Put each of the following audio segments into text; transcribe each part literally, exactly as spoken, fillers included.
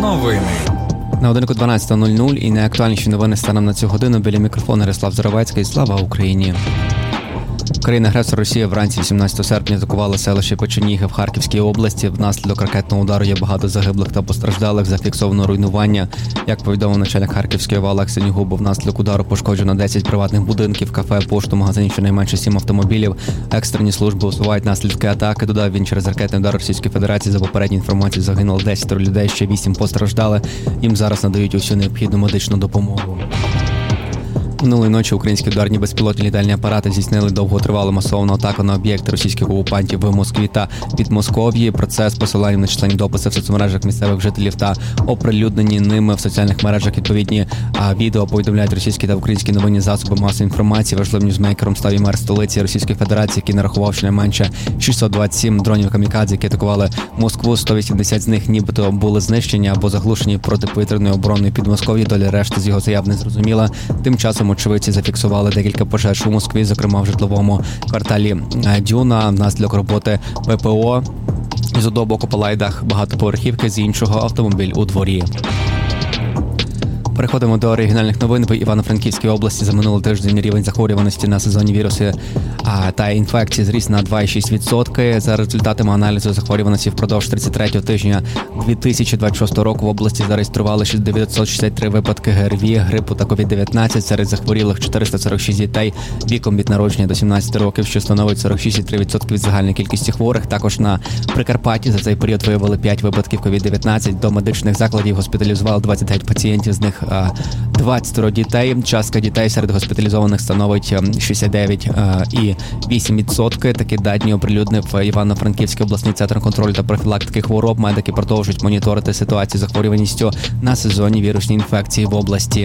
Новини. На годинку дванадцята нуль нуль і найактуальніші новини станом на цю годину. Біля мікрофону Ярослав Заровецький. Слава Україні! Країна-агресор Росія вранці сімнадцятого серпня атакувала селище Печеніги в Харківській області. Внаслідок ракетного удару є багато загиблих та постраждалих, зафіксовано руйнування. Як повідомив начальник Харківської ОВА Олег Синігубов, внаслідок удару пошкоджено десять приватних будинків, кафе, пошту, магазинів, щонайменше сім автомобілів. Екстрені служби усувають наслідки атаки. Додав він, через ракетний удар Російської Федерації, за попередньою інформацією, загинуло десять людей, ще вісім постраждали. Їм зараз надають усю необхідну медичну допомогу. Минулої ночі українські ударні безпілотні літальні апарати здійснили довготривалу масовану атаку на об'єкти російських окупантів в Москві та Підмосков'ї. Про це з посиланням на численні дописи в соцмережах місцевих жителів та оприлюднені ними в соціальних мережах відповідні а, відео повідомляють російські та українські новинні засоби масової інформації. Важливим ньюзмейкером став і мер столиці Російської Федерації, який нарахував щонайменше шістсот двадцять сім дронів камікадзе, які атакували Москву. сто вісімдесят з них нібито були знищені або заглушені протиповітряною обороною Підмосков'ї. Доля решти з його заяв не зрозуміла. Тим часом очевидці зафіксували декілька пожеж у Москві, зокрема в житловому кварталі Дюна, внаслідок роботи ППО. З одного боку палає дах багатоповерхівки, з іншого автомобіль у дворі. Переходимо до регіональних новин. В Івано-Франківській області за минулий тиждень рівень захворюваності на сезонні віруси а, та інфекції зріс на два цілих шість десятих відсотка. За результатами аналізу захворюваності впродовж тридцять третього тижня дві тисячі двадцять шостого року в області зареєстрували дев'ятсот шістдесят три випадки ГРВІ, грипу та ковід дев'ятнадцять. Серед захворілих чотириста сорок шість дітей віком від народження до сімнадцяти років, що становить сорок шість цілих три десятих відсотка від загальної кількості хворих. Також на Прикарпатті за цей період виявили п'ять випадків ковід дев'ятнадцять. До медичних закладів госпіталізували двадцять дев'ять пацієнтів, з них двадцять дітей. Частка дітей серед госпіталізованих становить шістдесят дев'ять цілих вісім десятих відсотка. Такі дані оприлюднив Івано-Франківський обласний центр контролю та профілактики хвороб. Медики продовжують моніторити ситуацію з захворюваністю на сезонні вірусні інфекції в області.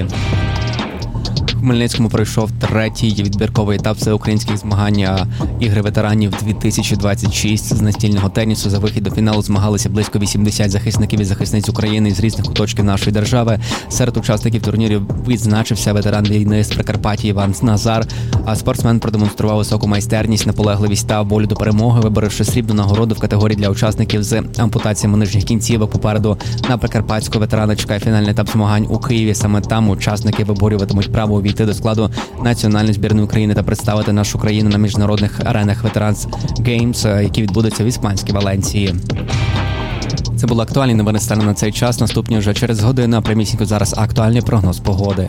В Хмельницькому пройшов третій відбірковий етап всеукраїнських змагань ігри ветеранів дві тисячі двадцять шість з настільного тенісу. За вихід до фіналу змагалися близько вісімдесят захисників і захисниць України з різних куточків нашої держави. Серед учасників турнірів відзначився ветеран війни з Прикарпаття Іван Назар. А спортсмен продемонстрував високу майстерність, наполегливість та волю до перемоги, виборивши срібну нагороду в категорії для учасників з ампутаціями нижніх кінцівок. Попереду на прикарпатського ветерана чекає фінальний етап змагань у Києві. Саме там учасники виборюватимуть право увійти до складу національної збірної України та представити нашу країну на міжнародних аренах Veterans Games, які відбудуться в іспанській Валенції. Це були актуальні новини станом на цей час. Наступні вже через годину, а прямісінько зараз актуальний прогноз погоди.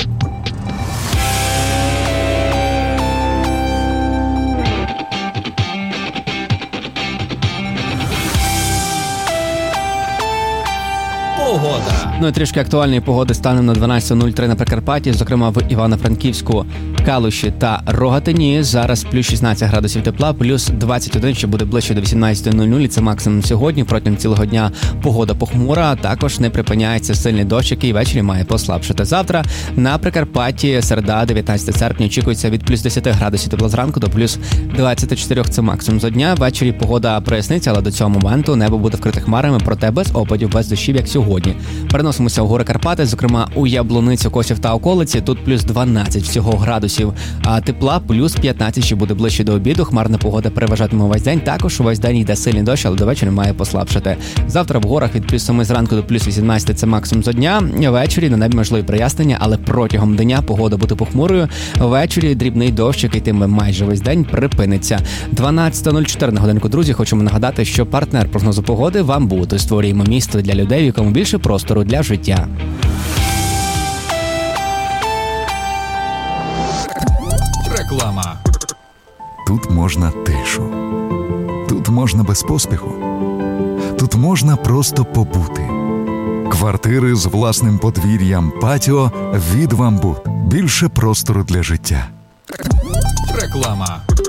Погода. Ну і трішки актуальної погоди станом на дванадцята нуль три на Прикарпатті, зокрема в Івано-Франківську, Калуші та Рогатині. Зараз плюс шістнадцять градусів тепла, плюс двадцять один, що буде ближче до вісімнадцятої нуль нуль. Це максимум сьогодні. Протягом цілого дня погода похмура, також не припиняється сильний дощ, який ввечері має послабшити. Завтра на Прикарпатті, середа, дев'ятнадцятого серпня, очікується від плюс десять градусів тепла зранку до плюс двадцять чотири. Це максимум за дня. Ввечері погода проясниться, але до цього моменту небо буде вкрите хмарами, проте без опадів, без дощів, як сьогодні. Переносимося в гори Карпати, зокрема у Яблуницю, Косів та околиці. Тут плюс дванадцять всього градусів а тепла, плюс п'ятнадцять, що буде ближче до обіду. Хмарна погода переважатиме увесь день. Також увесь день йде сильний дощ, але до вечора має послабшити. Завтра в горах від плюс семи зранку до плюс вісімнадцять, це максимум за дня. Ввечері на небі можливі прояснення, але протягом дня погода буде похмурою. Ввечері дрібний дощ, який йтиме майже весь день, припиниться. дванадцята нуль чотири на годинку, друзі. Хочемо нагадати, що партнер прогнозу погоди вам буде. Створюємо місто для людей, в якому більше простору для життя. Реклама. Тут можна тишу. Тут можна без поспіху. Тут можна просто побути. Квартири з власним подвір'ям, патіо від «Вамбут». Більше простору для життя. Реклама.